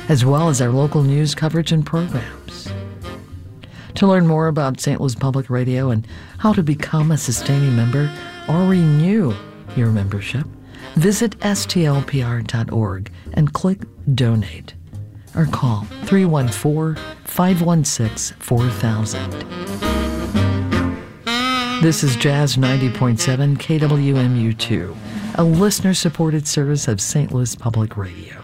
as well as our local news coverage and programs. To learn more about St. Louis Public Radio and how to become a sustaining member or renew your membership, visit stlpr.org and click Donate, or call 314-516-4000. This is Jazz 90.7 KWMU2, a listener-supported service of St. Louis Public Radio.